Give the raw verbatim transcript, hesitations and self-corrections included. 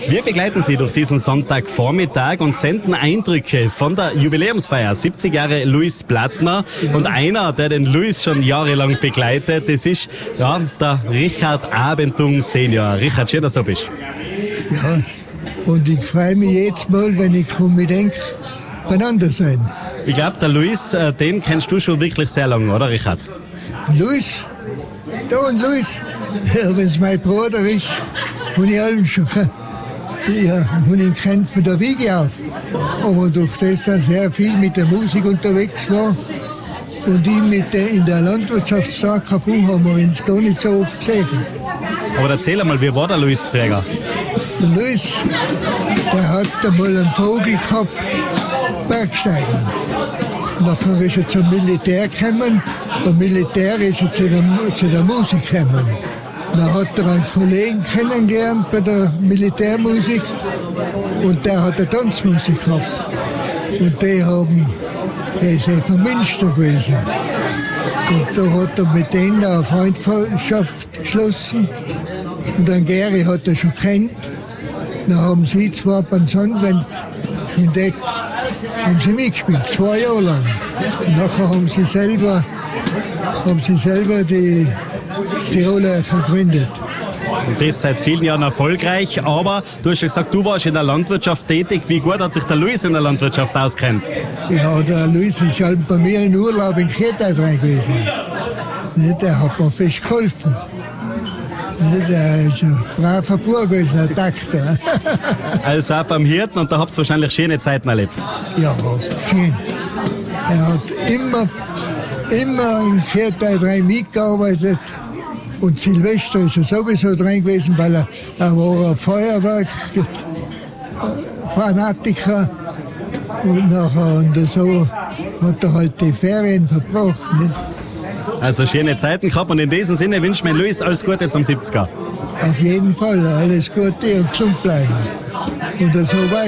Wir begleiten Sie durch diesen Sonntagvormittag und senden Eindrücke von der Jubiläumsfeier siebzig Jahre Luis Plattner. Und einer, der den Luis schon jahrelang begleitet, das ist ja, der Richard Abentung Senior. Richard, schön, dass du da bist. Ja, und ich freue mich jedes Mal, wenn ich komme, ich denke, beieinander sein. Ich glaube, der Luis, äh, den kennst du schon wirklich sehr lange, oder Richard? Luis? Da und Luis? Ja, wenn es mein Bruder ist, und ich allem schon ja, und ihn kennt von der Wiege auf. Aber durch das, dass er viel mit der Musik unterwegs war und ich mit der, in der Landwirtschaftstag kaputt, haben wir uns gar nicht so oft gesehen. Aber erzähl einmal, wie war der Luis früher? Der Luis, der hat einmal einen Vogel gehabt, Bergsteigen. Nachher ist er zum Militär gekommen, beim Militär ist er zu der, zu der Musik gekommen. Dann hat er einen Kollegen kennengelernt bei der Militärmusik und der hat eine Tanzmusik gehabt. Und die haben, die sind von Münster gewesen. Und da hat er mit denen eine Freundschaft geschlossen. Und einen Geri hat er schon kennt. Dann haben sie zwar beim Sonnenwend-Quintett haben sie mitgespielt, zwei Jahre lang. Und nachher haben sie selber, haben sie selber die Tiroler gegründet. Und das seit vielen Jahren erfolgreich, aber du hast ja gesagt, du warst in der Landwirtschaft tätig. Wie gut hat sich der Luis in der Landwirtschaft auskennt? Ja, der Luis ist halt bei mir in Urlaub in Kirchheit rein gewesen. Der hat mir fest geholfen. Der ist ein braver Bub gewesen, ein Takter. Also auch beim Hirten, und da habt ihr wahrscheinlich schöne Zeiten erlebt. Ja, schön. Er hat immer, immer in Kirchheit rein mitgearbeitet. Und Silvester ist er sowieso drin gewesen, weil er, er war ein Feuerwerk-Fanatiker. Und nachher und so hat er halt die Ferien verbracht. Nicht? Also schöne Zeiten gehabt, und in diesem Sinne wünsche ich mir Luis alles Gute zum siebziger. Auf jeden Fall, alles Gute und gesund bleiben. Und so weiter.